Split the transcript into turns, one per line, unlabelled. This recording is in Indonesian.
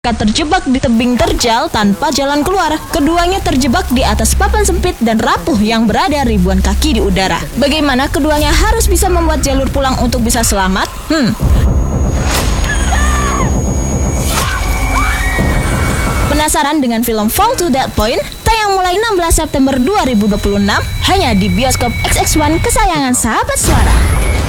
terjebak di tebing terjal tanpa jalan keluar. Keduanya terjebak di atas papan sempit dan rapuh yang berada ribuan kaki di udara. Bagaimana keduanya harus bisa membuat jalur pulang untuk bisa selamat? Penasaran dengan film Fall to That Point? Tayang mulai 16 September 2026 hanya di bioskop XX1 kesayangan sahabat suara.